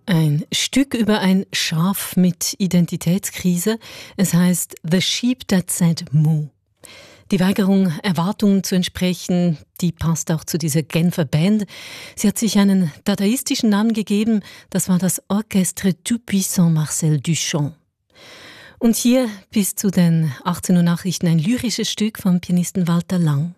Ein Stück über ein Schaf mit Identitätskrise. Es heißt The Sheep That Said Moo. Die Weigerung, Erwartungen zu entsprechen, die passt auch zu dieser Genfer Band. Sie hat sich einen dadaistischen Namen gegeben. Das war das Orchestre Tout-Puissant Marcel Duchamp. Und hier bis zu den 18 Uhr Nachrichten ein lyrisches Stück vom Pianisten Walter Lang.